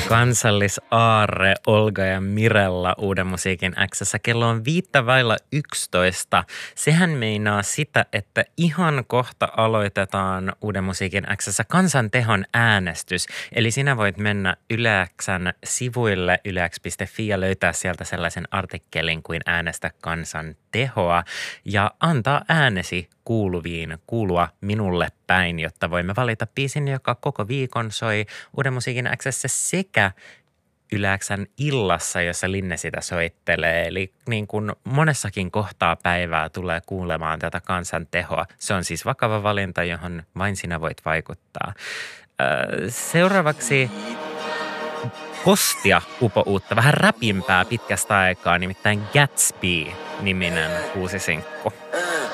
Kansallisaarre Olga ja Mirella Uuden musiikin X:ssä. Kello on 11:05. Sehän meinaa sitä, että ihan kohta aloitetaan Uuden musiikin X:ssä Kansan tehon äänestys. Eli sinä voit mennä Yle X:n sivuille ylex.fi ja löytää sieltä sellaisen artikkelin kuin Äänestä kansan tehoa ja antaa äänesi kuulua minulle päin, jotta voimme valita biisin, joka koko viikon soi Uuden musiikin X:ssä sekä Yle X:n illassa, jossa Linne sitä soittelee. Eli niin kuin monessakin kohtaa päivää tulee kuulemaan tätä kansan tehoa. Se on siis vakava valinta, johon vain sinä voit vaikuttaa. Seuraavaksi postia upouutta, vähän räpimpää pitkästä aikaa, nimittäin Gatsby-niminen uusi sinkku.